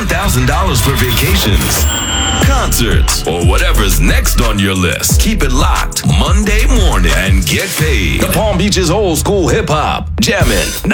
$1,000 for vacations, concerts, or whatever's next on your list. Keep it locked Monday morning and get paid. The Palm Beaches Old School Hip Hop. Jammin'